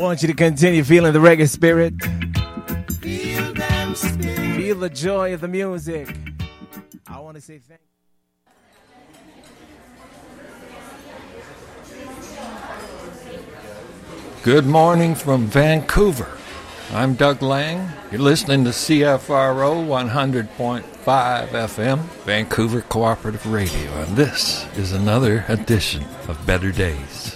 want you to continue feeling the reggae spirit. Feel the joy of the music. I want to say thank you. Good morning from Vancouver. I'm Doug Lang. You're listening to CFRO 100.5 FM, Vancouver Cooperative Radio, and this is another edition of Better Days.